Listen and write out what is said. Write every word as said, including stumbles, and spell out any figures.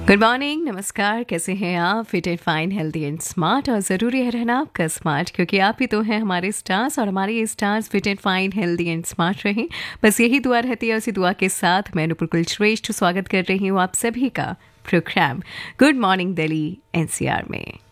Good morning, नमस्कार। कैसे हैं आप? Fit and fine, healthy and smart. और ज़रूरी है रहना आपका स्मार्ट, क्योंकि आप ही तो हैं हमारे स्टार्स, और हमारे ये stars fit and fine, healthy and smart रहें। बस यही दुआ रहती है। उसी दुआ के साथ मैं नुपुर कुल श्रेष्ठ स्वागत कर रही हूँ आप सभी का programme good morning Delhi NCR में।